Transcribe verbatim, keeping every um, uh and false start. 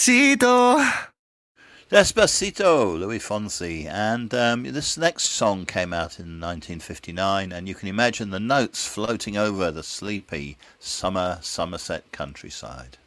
Despacito. Despacito, Louis Fonsi. And um, this next song came out in nineteen fifty-nine, and you can imagine the notes floating over the sleepy summer Somerset countryside.